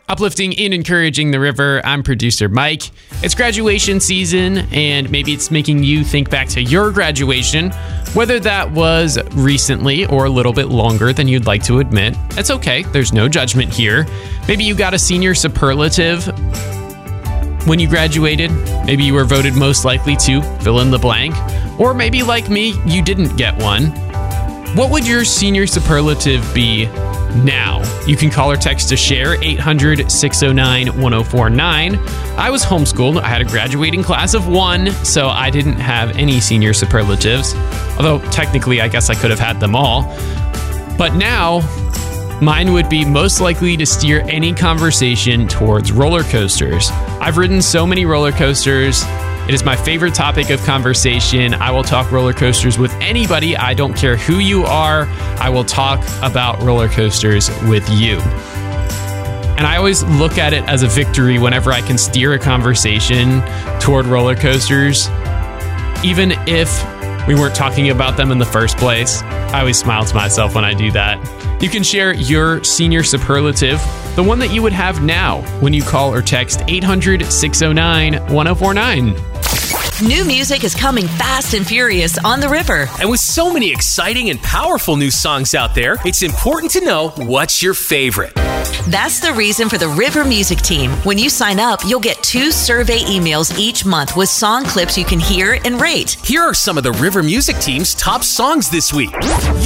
Uplifting and encouraging the river, I'm producer Mike. It's graduation season, and maybe it's making you think back to your graduation, whether that was recently or a little bit longer than you'd like to admit. That's okay, there's no judgment here. Maybe you got a senior superlative when you graduated. Maybe you were voted most likely to fill in the blank. Or maybe, like me, you didn't get one. What would your senior superlative be now? You can call or text to share 800-609-1049. I was homeschooled. I had a graduating class of 1, so I didn't have any senior superlatives. Although technically, I guess I could have had them all. But now, mine would be most likely to steer any conversation towards roller coasters. I've ridden so many roller coasters. It is my favorite topic of conversation. I will talk roller coasters with anybody. I don't care who you are. I will talk about roller coasters with you. And I always look at it as a victory whenever I can steer a conversation toward roller coasters. Even if we weren't talking about them in the first place, I always smile to myself when I do that. You can share your senior superlative, the one that you would have now, when you call or text 800-609-1049. New music is coming fast and furious on the river. And with so many exciting and powerful new songs out there, it's important to know what's your favorite. That's the reason for the River Music Team. When you sign up, you'll get 2 survey emails each month with song clips you can hear and rate. Here are some of the River Music Team's top songs this week.